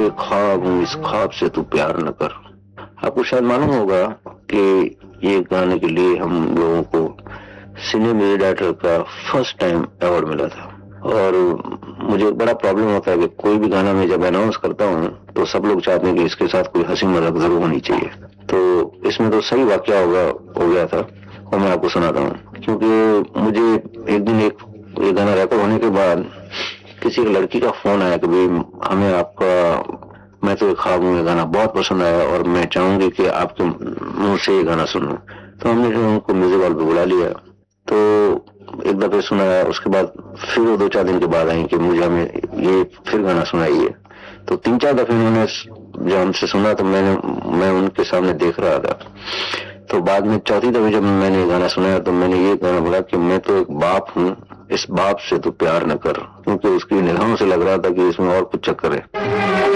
ख्वाब हूँ, इस ख्वाब से तू प्यार न कर। आपको शायद मालूम होगा कि ये गाने के लिए हम लोगों को सिने म्यूजिक डायरेक्टर का फर्स्ट टाइम अवार्ड मिला था। और मुझे बड़ा प्रॉब्लम होता है कि कोई भी गाना मैं जब अनाउंस करता हूँ तो सब लोग चाहते हैं कि इसके साथ कोई हंसी मजाक जरूर होनी चाहिए। तो इसमें तो सही वाकया हो गया था और मैं आपको सुनाता हूँ। क्योंकि मुझे एक दिन ये गाना रिकॉर्ड होने के बाद किसी एक लड़की का फोन आया कि भाई हमें आपका मैं तो एक ख्वाब हूँ ये गाना बहुत पसंद आया और मैं चाहूंगी कि आपके मुंह से ये गाना सुनूं। तो हमने जो उनको म्यूजिक हॉल पे बुला लिया, तो एक दफे सुनाया, उसके बाद फिर वो 2-4 दिन के बाद आई कि मुझे हमें ये फिर गाना सुनाइए। तो 3-4 दफे उन्होंने जब हमसे सुना तो मैं उनके सामने देख रहा था। तो बाद में चौथी दफे जब मैंने ये गाना सुनाया तो मैंने ये गाना बोला कि मैं तो एक बाप हूँ, इस बाप से तो प्यार न कर, क्योंकि उसकी निगाहों से लग रहा था कि इसमें और कुछ चक्कर है।